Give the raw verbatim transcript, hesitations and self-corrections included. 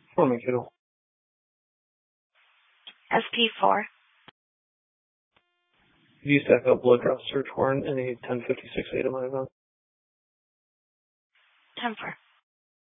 For me, kiddo. S P four. Could you stack up blood draw search warrant in a ten fifty-six Ada my event? ten four.